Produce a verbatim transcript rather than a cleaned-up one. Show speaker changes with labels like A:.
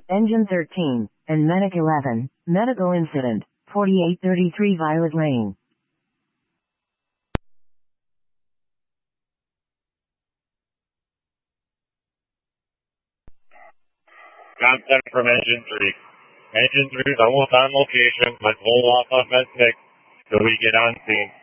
A: Engine thirteen, and Medic eleven, medical incident, forty-eight thirty-three Violet Lane.
B: Contact from Engine three. Engine three is almost on location. Let's hold off on Med six till we get on scene.